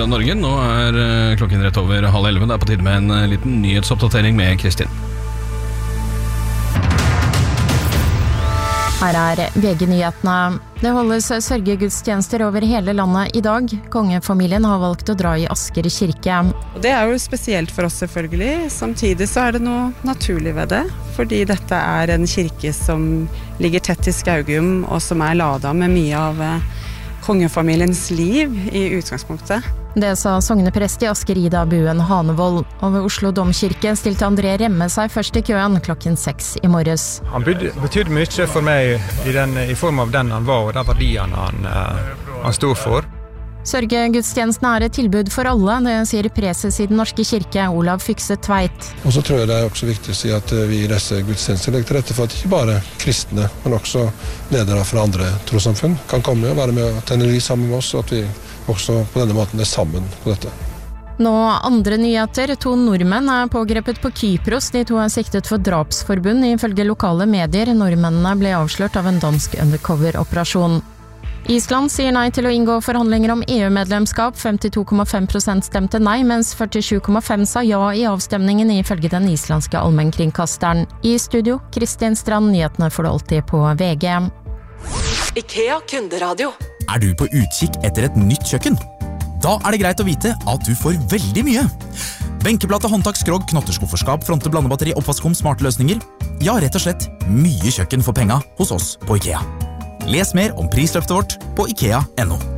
Norge. Nå klokken rett over 10:30. Det på tide med en liten nyhetsoppdatering med Kristin. Her VG-nyhetene. Det holdes sørgegudstjenester over hele landet I dag. Kongefamilien har valgt å dra I Asker kirke. Det jo spesielt for oss selvfølgelig. Samtidig så det noe naturlig ved det. Fordi dette en kirke som ligger tett I Skaugum, og som ladet med mye av kongefamiliens liv I utgangspunktet. Det sa sogneprest I Asker Ida Buen Hanevold. Og ved Oslo Domkirke stilte André Remme seg først I køen klokken 6 I morges. Han betydde mye for meg I form av den han var, og de verdiene han stod for. Sørgegudstjenesten et tilbud for alle, det sier preses I Den norske kirke, Olav Fykse Tveit. Og så tror jeg det også viktig å si at vi I disse gudstjenester legger til rette for at ikke bare kristne, men også ledere fra andre trossamfunn kan komme og være med og tenne lys sammen med oss, og at vi også på denne måten sammen på dette. Nå andre nyheter. 2 nordmenn pågrepet på Kypros. De 2 siktet for drapsforbund ifølge lokale medier. Nordmennene ble avslørt av en dansk undercover-operasjon. Island sier nei til å inngå forhandlinger om EU-medlemskap. 52,5% stemte nei, mens 47,5% sa ja I avstemningen ifølge den islandske allmennkringkasteren. I studio, Kristin Strand, nyhetene får du alltid på VG. IKEA kunderadio. Du på utkikk etter et nytt kjøkken? Da det greit å vite at du får veldig mye. Benkeplate, håndtak, skrog, knotterskufferskap, fronte, blandebatteri, oppvaskkum, smarte løsninger. Ja, rett og slett mye kjøkken for penga hos oss på IKEA. Les mer om prisløftet vårt på IKEA.no.